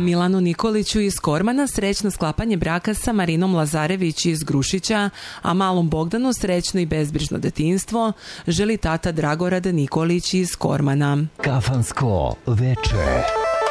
Milanu Nikoliću iz Kormana srećno sklapanje braka sa Marinom Lazarević iz Grušića, a malom Bogdanu srećno i bezbrižno detinjstvo želi tata Dragorad Nikolić iz Kormana. Kafansko veče.